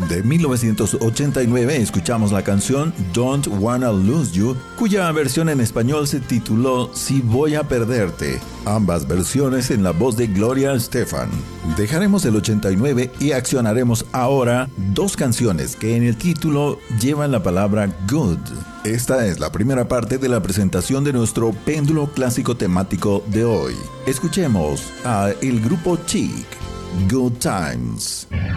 De 1989 escuchamos la canción Don't Wanna Lose You, cuya versión en español se tituló Si Voy a Perderte, ambas versiones en la voz de Gloria Estefan. Dejaremos el 89 y accionaremos ahora dos canciones que en el título llevan la palabra Good. Esta es la primera parte de la presentación de nuestro péndulo clásico temático de hoy. Escuchemos a el grupo Chic, Good Times.